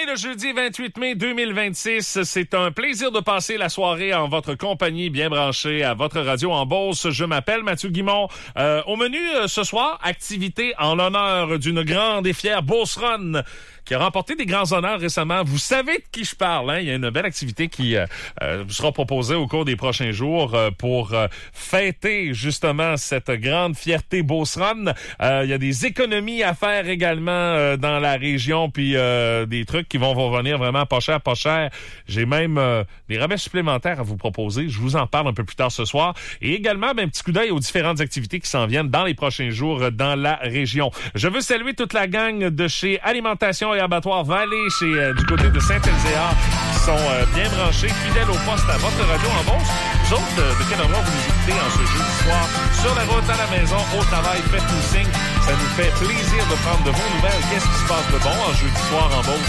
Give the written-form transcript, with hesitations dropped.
le jeudi 28 mai 2026. C'est un plaisir de passer la soirée en votre compagnie, bien branchée à votre radio en Beauce. Je m'appelle Mathieu Guimond. Au menu ce soir, activité en l'honneur d'une grande et fière Beauceronne qui a remporté des grands honneurs récemment. Vous savez de qui je parle, hein? Il y a une belle activité qui vous sera proposée au cours des prochains jours pour fêter justement cette grande fierté Beauceronne. Il y a des économies à faire également dans la région, puis des trucs qui vont vous revenir vraiment pas cher, pas cher. J'ai même des rabais supplémentaires à vous proposer. Je vous en parle un peu plus tard ce soir. Et également, un petit coup d'œil aux différentes activités qui s'en viennent dans les prochains jours dans la région. Je veux saluer toute la gang de chez Alimentation et Abattoir Vallée, du côté de Saint-Elzéar, qui sont bien branchés, fidèles au poste à votre radio en Beauce. Vous autres, de quel endroit vous nous écoutez en ce jeudi soir? Sur la route, à la maison, au travail, faites-nous signe. Ça nous fait plaisir de prendre de vos nouvelles. Qu'est-ce qui se passe de bon en jeudi soir en Beauce?